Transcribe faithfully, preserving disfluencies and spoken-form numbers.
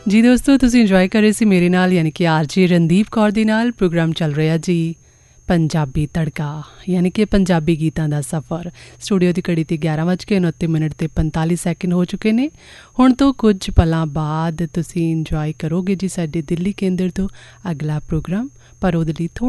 ਜੀ ਦੋਸਤੋ, ਤੁਸੀਂ ਇੰਜੋਏ ਕਰ ਰਹੇ ਸੀ ਮੇਰੇ ਨਾਲ, ਯਾਨੀ ਕਿ ਆਰ ਜੇ ਰਣਦੀਪ ਕੌਰ ਦੇ ਨਾਲ। ਪ੍ਰੋਗਰਾਮ ਚੱਲ ਰਿਹਾ ਜੀ ਪੰਜਾਬੀ ਤੜਕਾ, ਯਾਨੀ ਕਿ ਪੰਜਾਬੀ ਗੀਤਾਂ ਦਾ ਸਫ਼ਰ। ਸਟੂਡੀਓ ਦੀ ਘੜੀ 'ਤੇ ਗਿਆਰਾਂ ਵੱਜ ਕੇ ਉਨੱਤੀ ਮਿੰਟ ਅਤੇ ਪੰਤਾਲੀ ਸੈਕਿੰਡ ਹੋ ਚੁੱਕੇ ਨੇ। ਹੁਣ ਤੋਂ ਕੁਝ ਪਲਾਂ ਬਾਅਦ ਤੁਸੀਂ ਇੰਜੋਏ ਕਰੋਗੇ ਜੀ ਸਾਡੇ ਦਿੱਲੀ ਕੇਂਦਰ ਤੋਂ ਅਗਲਾ ਪ੍ਰੋਗਰਾਮ, ਪਰ ਉਹਦੇ ਲਈ ਥੋੜ੍ਹਾ